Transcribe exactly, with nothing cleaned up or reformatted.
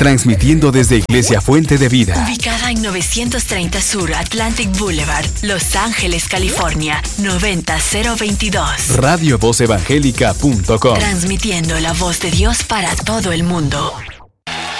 Transmitiendo desde Iglesia Fuente de Vida. Ubicada en novecientos treinta Sur Atlantic Boulevard, Los Ángeles, California, noventa cero veintidós. radio voz evangélica punto com. Transmitiendo la voz de Dios para todo el mundo.